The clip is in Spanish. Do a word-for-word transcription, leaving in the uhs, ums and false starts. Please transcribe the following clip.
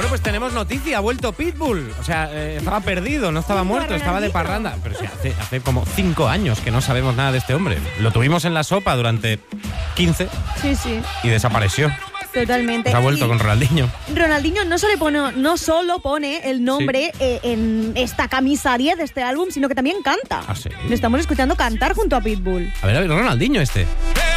Bueno, pues tenemos noticia, ha vuelto Pitbull. O sea, eh, estaba perdido, no estaba muerto, estaba de parranda. Pero sí, hace, hace como cinco años que no sabemos nada de este hombre. Lo tuvimos en la sopa durante quince Sí, sí. y desapareció. Totalmente. Se ha vuelto Y con Ronaldinho. Ronaldinho no solo pone, no solo pone el nombre Sí. eh, en esta camisa diez de este álbum, sino que también canta. ¿Ah, sí? Le estamos escuchando cantar junto a Pitbull. A ver, a ver, Ronaldinho este.